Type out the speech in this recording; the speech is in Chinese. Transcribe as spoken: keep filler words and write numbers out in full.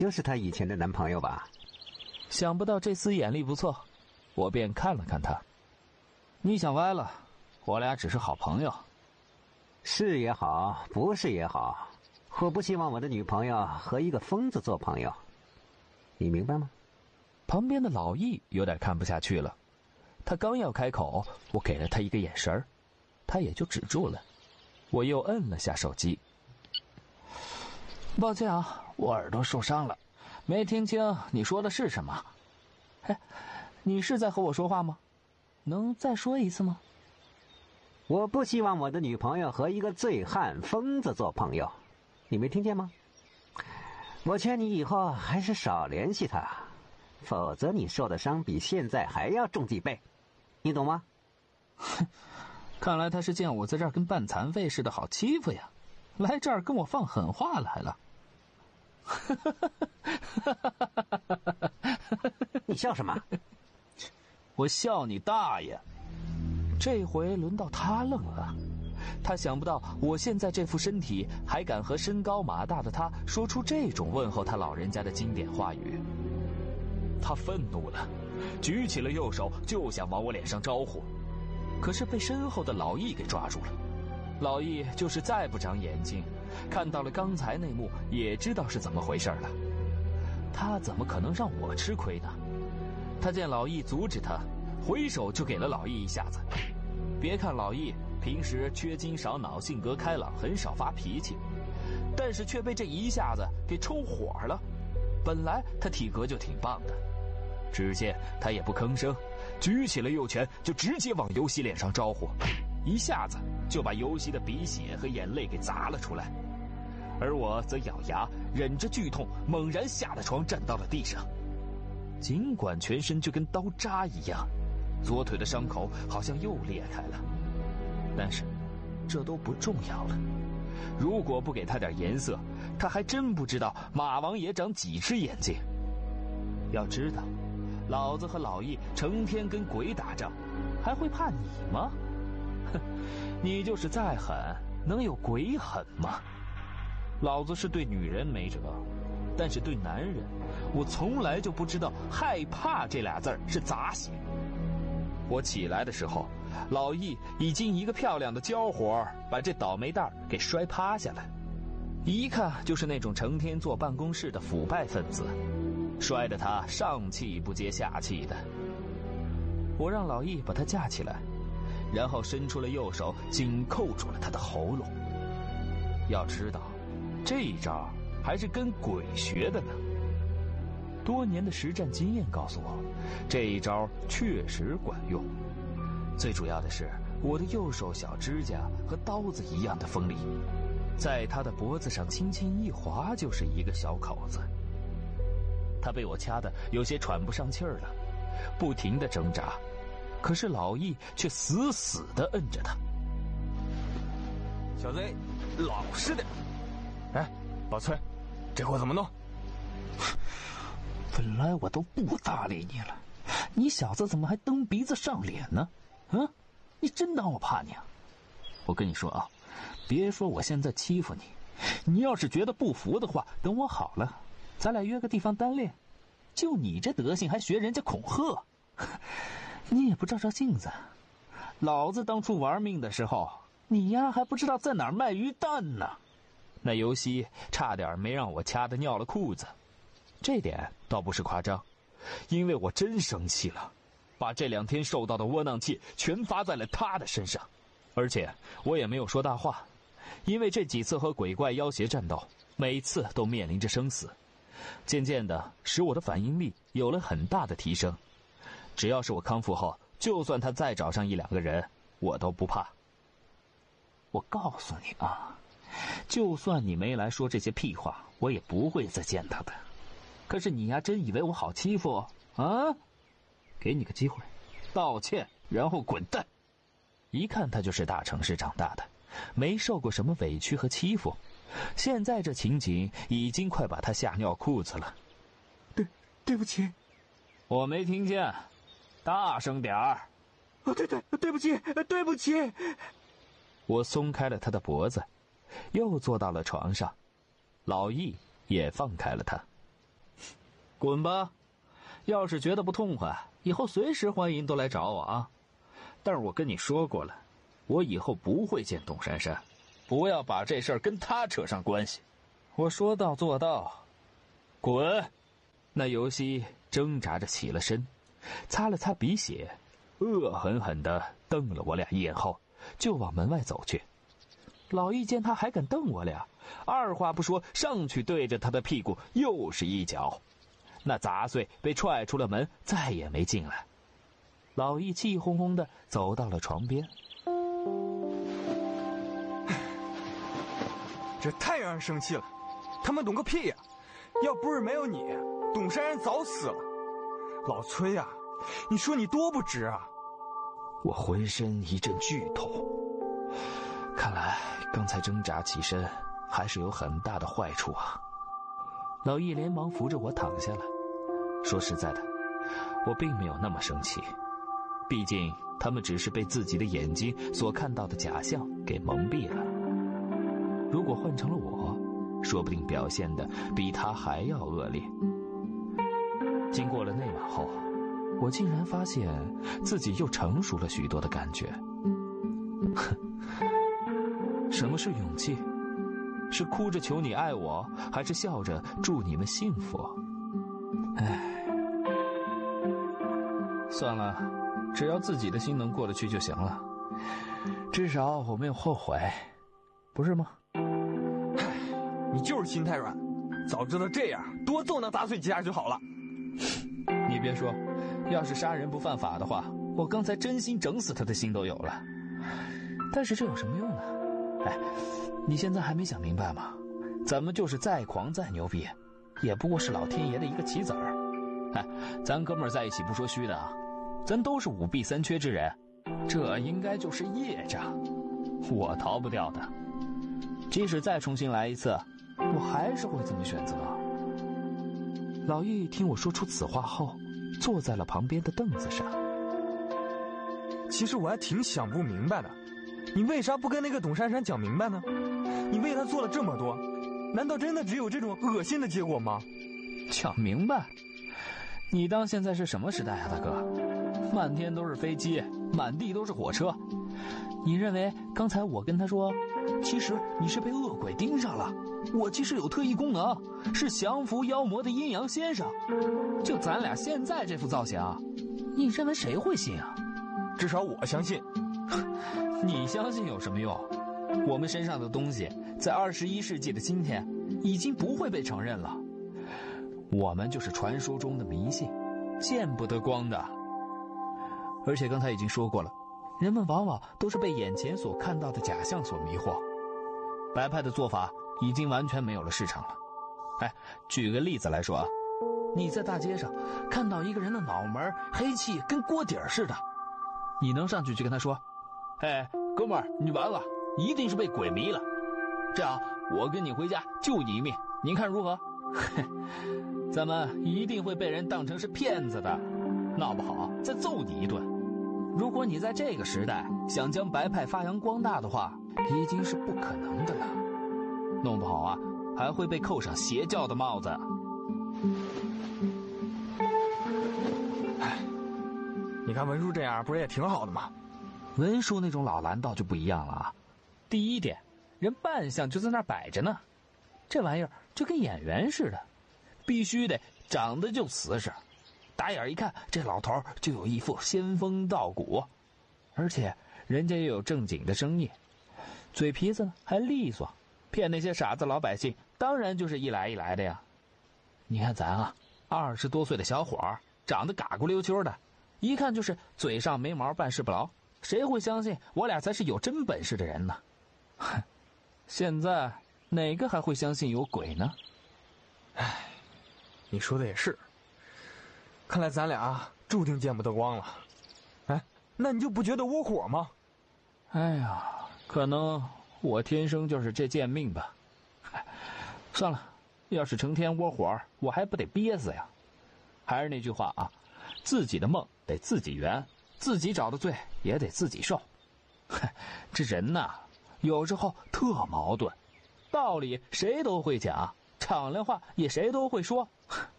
就是她以前的男朋友吧？ 想不到这厮眼力不错，我便看了看他。你想歪了，我俩只是好朋友。 是也好，不是也好，我不希望我的女朋友和一个疯子做朋友，你明白吗？ 旁边的老易有点看不下去了，他刚要开口，我给了他一个眼神，他也就止住了。我又摁了下手机。抱歉啊，我耳朵受伤了，没听清你说的是什么。嘿，你是在和我说话吗？能再说一次吗？ 我不希望我的女朋友和一个醉汉疯子做朋友，你没听见吗？我劝你以后还是少联系他，否则你受的伤比现在还要重几倍，你懂吗？ 看来他是见我在这儿跟半残废似的好欺负呀，来这儿跟我放狠话来了。 你笑什么？ 我笑你大爷！这回轮到他愣了，他想不到我现在这副身体还敢和身高马大的他说出这种问候他老人家的经典话语。他愤怒了，举起了右手就想往我脸上招呼，可是被身后的老易给抓住了。老易就是再不长眼睛，看到了刚才那幕也知道是怎么回事了。他怎么可能让我吃亏呢？他见老易阻止他，回手就给了老易一下子。别看老易平时缺斤少脑，性格开朗，很少发脾气，但是却被这一下子给抽火了。本来他体格就挺棒的，只见他也不吭声，举起了右拳就直接往尤西脸上招呼，一下子就把尤西的鼻血和眼泪给砸了出来。而我则咬牙忍着剧痛，猛然下了床，站到了地上。尽管全身就跟刀扎一样，左腿的伤口好像又裂开了，但是这都不重要了。如果不给他点颜色，他还真不知道马王爷长几只眼睛。要知道，老子和老易成天跟鬼打仗，还会怕你吗？哼，你就是再狠，能有鬼狠吗？老子是对女人没辙，但是对男人，我从来就不知道害怕这俩字儿是咋写。我起来的时候，老易已经一个漂亮的交活把这倒霉蛋儿给摔趴下了，一看就是那种成天坐办公室的腐败分子，摔得他上气不接下气的。我让老易把他架起来，然后伸出了右手紧扣住了他的喉咙。要知道，这一招还是跟鬼学的呢。多年的实战经验告诉我，这一招确实管用。最主要的是，我的右手小指甲和刀子一样的锋利，在他的脖子上轻轻一划就是一个小口子。他被我掐得有些喘不上气儿了，不停地挣扎，可是老易却死死地摁着他。 小子，老实点。 哎，老崔，这货怎么弄？ 本来我都不搭理你了，你小子怎么还蹬鼻子上脸呢？嗯，你真当我怕你啊？我跟你说啊，别说我现在欺负你，你要是觉得不服的话，等我好了，咱俩约个地方单练。就你这德行还学人家恐吓，你也不照照镜子。老子当初玩命的时候，你呀还不知道在哪儿卖鱼蛋呢。那尤西差点没让我掐得尿了裤子，这点倒不是夸张，因为我真生气了，把这两天受到的窝囊气全发在了他的身上。而且我也没有说大话，因为这几次和鬼怪妖邪战斗，每次都面临着生死，渐渐的使我的反应力有了很大的提升。只要是我康复后，就算他再找上一两个人，我都不怕。我告诉你啊，就算你没来说这些屁话，我也不会再见他的。可是你呀，真以为我好欺负啊？给你个机会，道歉，然后滚蛋。一看他就是大城市长大的，没受过什么委屈和欺负，现在这情景已经快把他吓尿裤子了。 对，对不起， 我没听见，大声点儿。 哦，对对，对不起，对不起。 我松开了他的脖子，又坐到了床上，老易也放开了他。 滚吧！要是觉得不痛快，以后随时欢迎都来找我啊。但是我跟你说过了，我以后不会见董珊珊，不要把这事儿跟她扯上关系。我说到做到，滚！那尤西挣扎着起了身，擦了擦鼻血，恶狠狠地瞪了我俩一眼后，就往门外走去。老易见他还敢瞪我俩，二话不说上去对着他的屁股又是一脚，那杂碎被踹出了门，再也没进来。老易气哄哄地走到了床边。 这太让人生气了，他们懂个屁呀！要不是没有你，董珊珊早死了。老崔呀、啊，你说你多不值啊！ 我浑身一阵剧痛，看来刚才挣扎起身还是有很大的坏处啊。老易连忙扶着我躺下来。说实在的，我并没有那么生气，毕竟他们只是被自己的眼睛所看到的假象给蒙蔽了。如果换成了我，说不定表现的比他还要恶劣。经过了那晚后，我竟然发现自己又成熟了许多的感觉。什么是勇气？是哭着求你爱我，还是笑着祝你们幸福？唉，算了，只要自己的心能过得去就行了。至少我没有后悔，不是吗？ 唉，你就是心太软，早知道这样，多揍那杂碎几下就好了。 你别说，要是杀人不犯法的话，我刚才真心整死他的心都有了。但是这有什么用呢？哎，你现在还没想明白吗？咱们就是再狂再牛逼，也不过是老天爷的一个棋子儿。哎，咱哥们儿在一起不说虚的啊，咱都是五弊三缺之人，这应该就是业障，我逃不掉的。即使再重新来一次，我还是会这么选择。老易听我说出此话后，坐在了旁边的凳子上。 其实我还挺想不明白的，你为啥不跟那个董珊珊讲明白呢？你为她做了这么多，难道真的只有这种恶心的结果吗？ 讲明白？你当现在是什么时代啊，大哥？满天都是飞机，满地都是火车。你认为刚才我跟他说，其实你是被恶鬼盯上了，我其实有特异功能，是降服妖魔的阴阳先生，就咱俩现在这副造型，你认为谁会信啊？ 至少我相信。 你相信有什么用？我们身上的东西在二十一世纪的今天已经不会被承认了，我们就是传说中的迷信，见不得光的。而且刚才已经说过了，人们往往都是被眼前所看到的假象所迷惑，白派的做法已经完全没有了市场了。哎，举个例子来说啊，你在大街上看到一个人的脑门黑气跟锅底儿似的，你能上去去跟他说，哎，哥们儿，你完了，一定是被鬼迷了，这样我跟你回家救你一命，您看如何？咱们一定会被人当成是骗子的，闹不好再揍你一顿。如果你在这个时代想将白派发扬光大的话，已经是不可能的了，弄不好啊还会被扣上邪教的帽子。 哎，你看文叔这样不是也挺好的吗？ 文叔那种老蓝道就不一样了啊。第一点，人扮相就在那儿摆着呢，这玩意儿就跟演员似的，必须得长得就瓷实，打眼一看这老头就有一副仙风道骨，而且人家也有正经的生意，嘴皮子呢还利索，骗那些傻子老百姓当然就是一来一来的呀。你看咱啊，二十多岁的小伙儿，长得嘎咕溜秋的，一看就是嘴上没毛办事不牢，谁会相信我俩才是有真本事的人呢？现在哪个还会相信有鬼呢？ 唉，你说的也是，看来咱俩注定见不得光了。哎，那你就不觉得窝火吗？ 哎呀，可能我天生就是这贱命吧。算了，要是成天窝火，我还不得憋死呀。还是那句话啊，自己的梦得自己圆，自己找的罪也得自己受。这人呐，有时候特矛盾，道理谁都会讲，敞亮话也谁都会说，